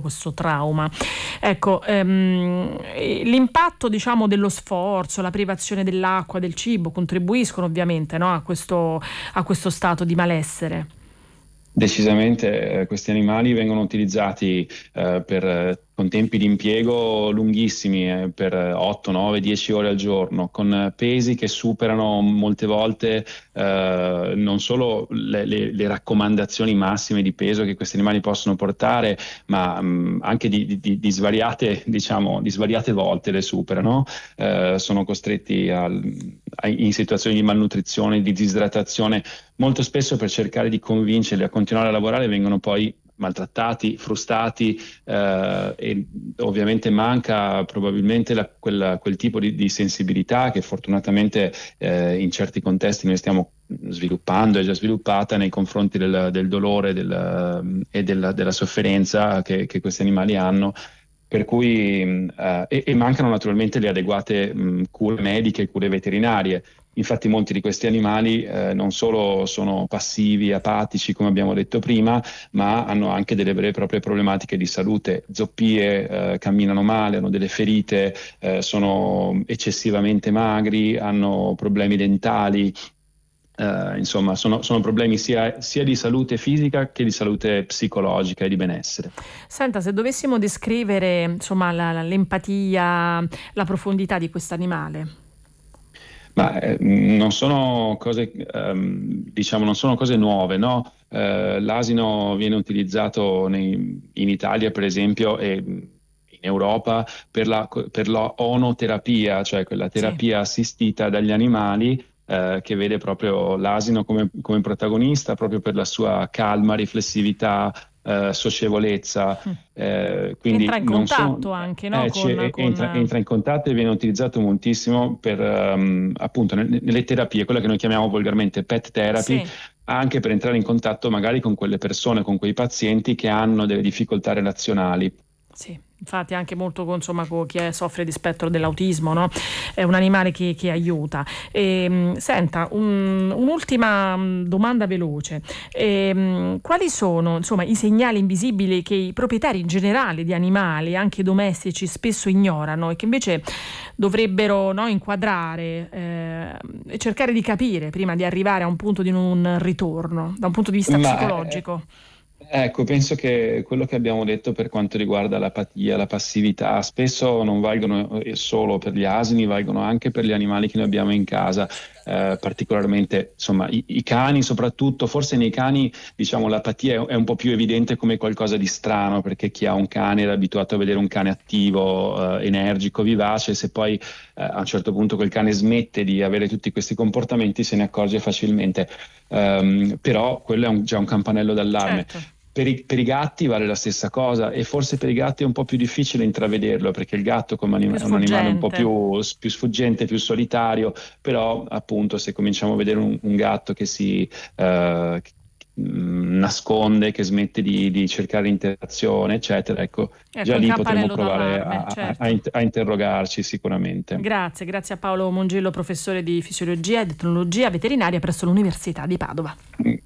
questo trauma. Ecco, l'impatto, diciamo, dello sforzo, la privazione dell'acqua, del cibo contribuiscono ovviamente, no, a questo stato di malessere. Decisamente questi animali vengono utilizzati con tempi di impiego lunghissimi, per 8, 9, 10 ore al giorno, con pesi che superano molte volte non solo le raccomandazioni massime di peso che questi animali possono portare, ma anche di svariate, diciamo, di svariate volte le superano. Sono costretti in situazioni di malnutrizione, di disidratazione. Molto spesso, per cercare di convincerli a continuare a lavorare, vengono poi maltrattati, frustati, e ovviamente manca probabilmente quel tipo di sensibilità che fortunatamente in certi contesti noi stiamo sviluppando, è già sviluppata nei confronti del dolore e della sofferenza che questi animali hanno. Per cui e mancano naturalmente le adeguate cure mediche, cure veterinarie. Infatti molti di questi animali non solo sono passivi, apatici, come abbiamo detto prima, ma hanno anche delle vere e proprie problematiche di salute, zoppie, camminano male, hanno delle ferite, sono eccessivamente magri, hanno problemi dentali. Insomma, sono problemi sia di salute fisica che di salute psicologica e di benessere. Senta, se dovessimo descrivere, insomma, l'empatia, la profondità di questo animale. Ma non sono cose, diciamo, non sono cose nuove, no? L'asino viene utilizzato in Italia, per esempio, e in Europa per la onoterapia, cioè quella Sì. terapia assistita dagli animali, che vede proprio l'asino come protagonista, proprio per la sua calma, riflessività, socievolezza. Quindi Entra in non sono, contatto anche, no? entra in contatto e viene utilizzato moltissimo per appunto nelle terapie, quella che noi chiamiamo volgarmente pet therapy, Sì. anche per entrare in contatto magari con quelle persone, con quei pazienti che hanno delle difficoltà relazionali. Sì, infatti anche molto con chi soffre di spettro dell'autismo, no? È un animale che aiuta. Senta, un'ultima domanda veloce. Quali sono, insomma, i segnali invisibili che i proprietari in generale di animali, anche domestici, spesso ignorano e che invece dovrebbero, no, inquadrare e cercare di capire prima di arrivare a un punto di non ritorno, da un punto di vista Ma psicologico? Ecco, penso che quello che abbiamo detto per quanto riguarda l'apatia, la passività, spesso non valgono solo per gli asini, valgono anche per gli animali che noi abbiamo in casa, particolarmente, insomma, i cani soprattutto. Forse nei cani, diciamo, l'apatia è un po' più evidente come qualcosa di strano, perché chi ha un cane era abituato a vedere un cane attivo, energico, vivace. Se poi a un certo punto quel cane smette di avere tutti questi comportamenti, se ne accorge facilmente. Però quello è già un campanello d'allarme. Certo. Per i gatti vale la stessa cosa, e forse per i gatti è un po' più difficile intravederlo, perché il gatto come Più è un animale un po' sfuggente. più sfuggente, più solitario. Però appunto, se cominciamo a vedere un gatto che si nasconde, che smette di cercare interazione, eccetera, ecco, Ecco, già un lì potremmo campanello provare d'allarme, certo. a interrogarci sicuramente. Grazie a Paolo Mongello, professore di fisiologia ed etnologia veterinaria presso l'Università di Padova.